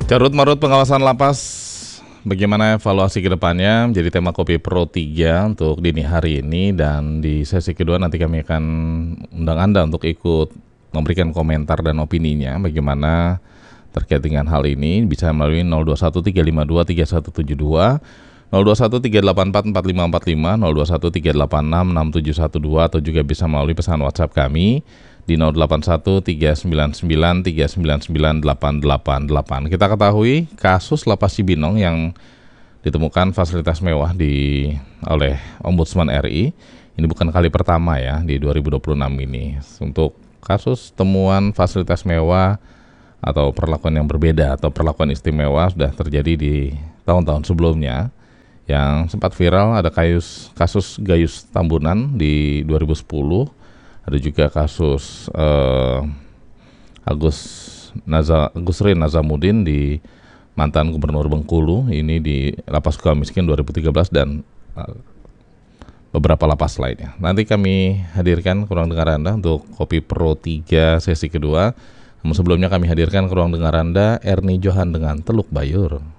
Carut marut pengawasan lapas, bagaimana evaluasi ke depannya menjadi tema Kopi Pro 3 untuk dini hari ini, dan di sesi kedua nanti kami akan undang Anda untuk ikut memberikan komentar dan opininya bagaimana terkait dengan hal ini. Bisa melalui 0213523172, 0213844545, 0213866712, atau juga bisa melalui pesan WhatsApp kami di 081399399888. Kita ketahui kasus Lapas Cibinong yang ditemukan fasilitas mewah oleh Ombudsman RI. Ini bukan kali pertama ya di 2026 ini. Untuk kasus temuan fasilitas mewah atau perlakuan yang berbeda atau perlakuan istimewa sudah terjadi di tahun-tahun sebelumnya. Yang sempat viral ada kasus Gayus Tambunan di 2010. Ada juga kasus Agusrin Nazamuddin di mantan Gubernur Bengkulu, ini di Lapas Sukamiskin 2013, dan beberapa lapas lainnya. Nanti kami hadirkan ke ruang dengar Anda untuk Kopi Pro 3 sesi kedua. Namun sebelumnya kami hadirkan ke ruang dengar Anda Ernie Johan dengan Teluk Bayur.